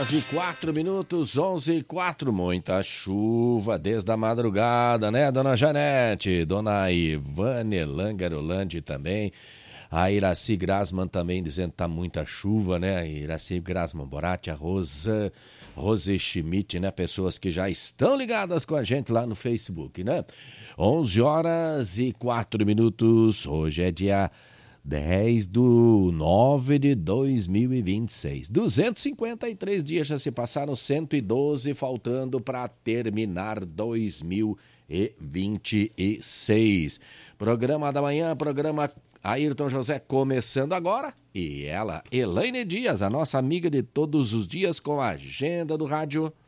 11h04, 11h04, muita chuva desde a madrugada, né, dona Janete? Dona Ivane Langarolandi também. A Iraci Grasman também dizendo que tá muita chuva, né? Iraci Grasman Borati, a Rose Schmidt, né? Pessoas que já estão ligadas com a gente lá no Facebook, né? 11h04. Hoje é dia 10/9/2026. 253 dias já se passaram, 112 faltando para terminar 2026. Programa da manhã, programa Ayrton José começando agora. E ela, Elaine Dias, a nossa amiga de todos os dias com a agenda do rádio.